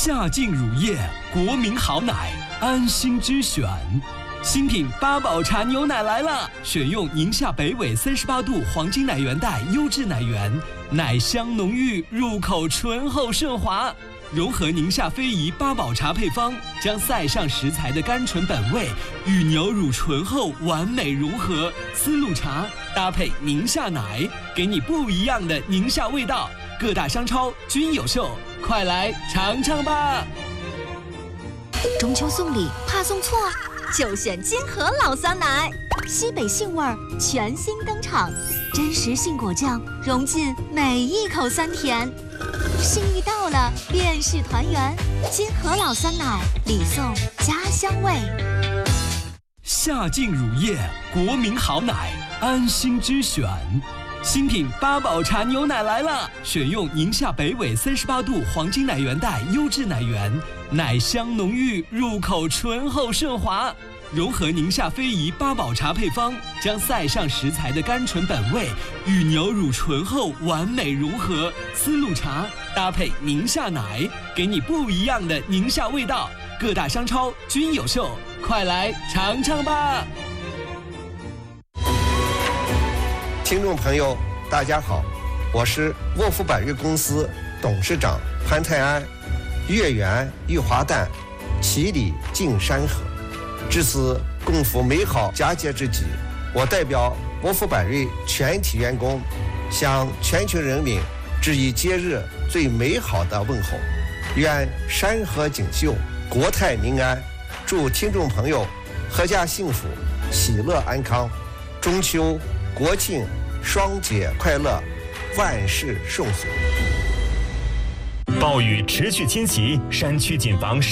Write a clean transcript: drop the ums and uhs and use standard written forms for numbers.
夏净乳业，国民好奶，安心之选。新品八宝茶牛奶来了，选用宁夏北纬38度黄金奶源带优质奶源，奶香浓郁，入口醇厚顺滑。融合宁夏非遗八宝茶配方，将塞上食材的甘醇本味与牛乳醇厚完美融合。丝路茶搭配宁夏奶，给你不一样的宁夏味道。各大商超均有售，快来尝尝吧！ 中秋送礼怕送错，就选金河老酸奶，西北杏味儿全新登场，真实杏果酱融进每一口酸甜。心意到了，便是团圆。金河老酸奶，礼送家乡味。 夏净乳业，国民好奶，安心之选。新品八宝茶牛奶来了，选用宁夏北纬38度黄金奶源带优质奶源，奶香浓郁，入口醇厚顺滑。融合宁夏非遗八宝茶配方，将塞上食材的甘醇本味与牛乳醇厚完美融合。丝路茶搭配宁夏奶，给你不一样的宁夏味道。各大商超均有售，快来尝尝吧！ 听众朋友，大家好，我是沃福百瑞公司董事长潘泰安。月圆玉华诞，其里净山河。至此共赴美好佳节之际，我代表沃福百瑞全体员工，向全球人民致以节日最美好的问候。愿山河锦绣，国泰民安。祝听众朋友阖家幸福，喜乐安康。中秋、国庆双节快乐，万事顺遂。 暴雨持续侵袭，山区谨防